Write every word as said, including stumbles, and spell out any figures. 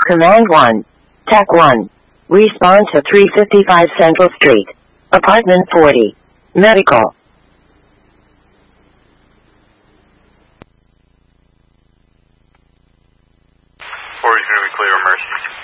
Command one. Tech one. Respond to three fifty-five Central Street. Apartment forty. Medical. Or he's going to be clear emergency.